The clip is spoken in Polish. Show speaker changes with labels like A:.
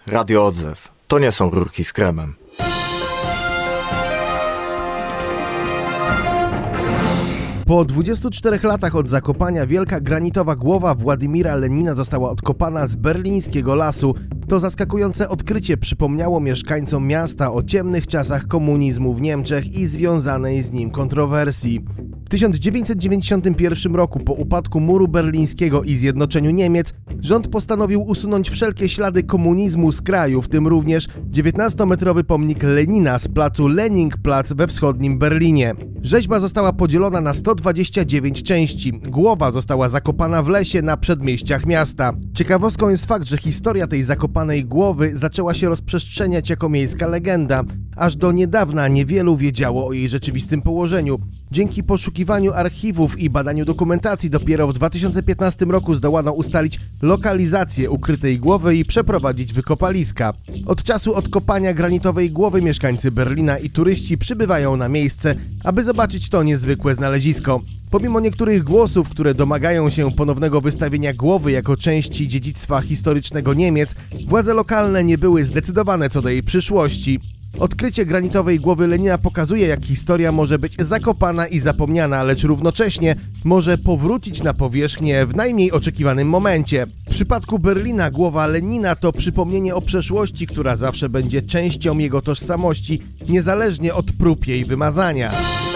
A: Radio Odzew. To nie są rurki z kremem.
B: Po 24 latach od zakopania wielka granitowa głowa Władimira Lenina została odkopana z berlińskiego lasu. To zaskakujące odkrycie przypomniało mieszkańcom miasta o ciemnych czasach komunizmu w Niemczech i związanej z nim kontrowersji. W 1991 roku, po upadku muru berlińskiego i zjednoczeniu Niemiec, rząd postanowił usunąć wszelkie ślady komunizmu z kraju, w tym również 19-metrowy pomnik Lenina z placu Leninplatz we wschodnim Berlinie. Rzeźba została podzielona na 129 części. Głowa została zakopana w lesie na przedmieściach miasta. Ciekawostką jest fakt, że historia tej zakopanej głowy zaczęła się rozprzestrzeniać jako miejska legenda. Aż do niedawna niewielu wiedziało o jej rzeczywistym położeniu. Dzięki poszukiwaniu archiwów i badaniu dokumentacji dopiero w 2015 roku zdołano ustalić lokalizację ukrytej głowy i przeprowadzić wykopaliska. Od czasu odkopania granitowej głowy mieszkańcy Berlina i turyści przybywają na miejsce, aby zobaczyć to niezwykłe znalezisko. Pomimo niektórych głosów, które domagają się ponownego wystawienia głowy jako części dziedzictwa historycznego Niemiec, władze lokalne nie były zdecydowane co do jej przyszłości. Odkrycie granitowej głowy Lenina pokazuje, jak historia może być zakopana i zapomniana, lecz równocześnie może powrócić na powierzchnię w najmniej oczekiwanym momencie. W przypadku Berlina głowa Lenina to przypomnienie o przeszłości, która zawsze będzie częścią jego tożsamości, niezależnie od prób jej wymazania.